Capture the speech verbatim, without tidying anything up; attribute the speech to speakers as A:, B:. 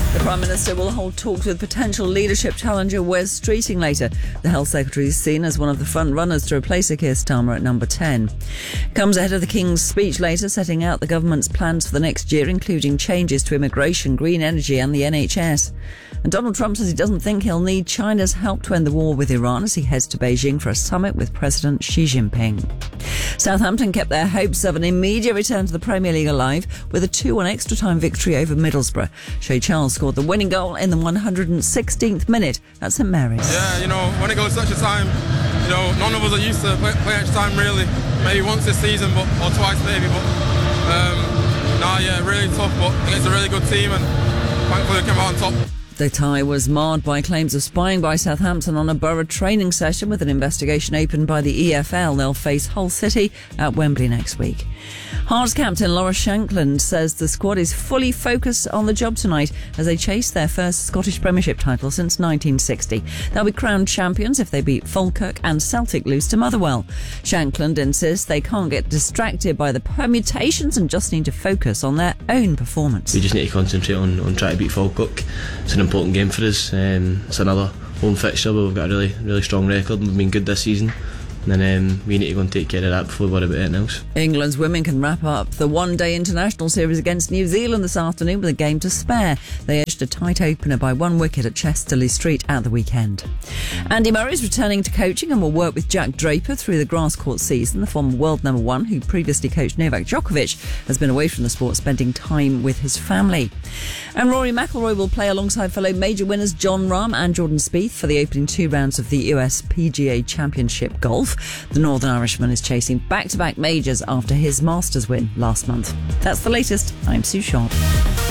A: The Prime Minister will hold talks with potential leadership challenger Wes Streeting later. The Health Secretary is seen as one of the front runners to replace Keir Starmer at number ten. Comes ahead of the King's speech later, setting out the government's plans for the next year, including changes to immigration, green energy and the N H S. And Donald Trump says he doesn't think he'll need China's help to end the war with Iran as he heads to Beijing for a summit with President Xi Jinping. Southampton kept their hopes of an immediate return to the Premier League alive with a two one extra time victory over Middlesbrough. Shay Charles scored the winning goal in the one hundred sixteenth minute at St Mary's.
B: Yeah, you know, when it goes such a time, you know, none of us are used to play, play extra time really. Maybe once this season, but or twice maybe. But um, nah, yeah, really tough, but against a really good team, and thankfully we came out on top.
A: The tie was marred by claims of spying by Southampton on a Borough training session, with an investigation opened by the E F L. They'll face Hull City at Wembley next week. Hearts captain Laura Shankland says the squad is fully focused on the job tonight as they chase their first Scottish Premiership title since nineteen sixty. They'll be crowned champions if they beat Falkirk and Celtic lose to Motherwell. Shankland insists they can't get distracted by the permutations and just need to focus on their own performance.
C: We just need to concentrate on, on trying to beat Falkirk. It's an important game for us. Um, it's another home fixture, but we've got a really, really strong record and we've been good this season. And then um, we need to go and take care of that before we worry about anything else.
A: England's women can wrap up the one-day international series against New Zealand this afternoon with a game to spare. They edged a tight opener by one wicket at Chesterley Street at the weekend. Andy Murray's returning to coaching and will work with Jack Draper through the grass court season. The former world number one, who previously coached Novak Djokovic, has been away from the sport, spending time with his family. And Rory McIlroy will play alongside fellow major winners Jon Rahm and Jordan Spieth for the opening two rounds of the U S P G A Championship Golf. The Northern Irishman is chasing back-to-back majors after his Masters win last month. That's the latest. I'm Sue Sharp.